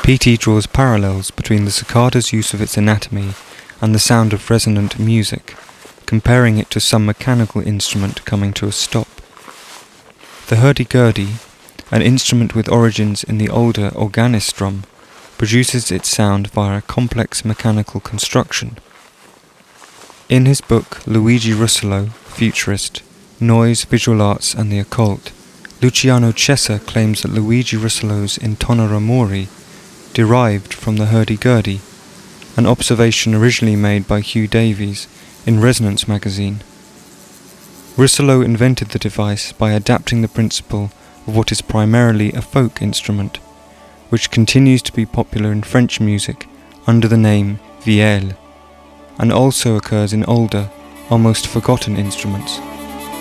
Petey draws parallels between the cicada's use of its anatomy and the sound of resonant music, comparing it to some mechanical instrument coming to a stop. The hurdy-gurdy, an instrument with origins in the older organistrum, produces its sound via a complex mechanical construction. In his book Luigi Russolo, Futurist, Noise, Visual Arts and the Occult, Luciano Cessa claims that Luigi Russolo's Intonare Mori derived from the hurdy-gurdy, an observation originally made by Hugh Davies in Resonance magazine. Russolo invented the device by adapting the principle of what is primarily a folk instrument, which continues to be popular in French music under the name vielle, and also occurs in older, almost forgotten instruments.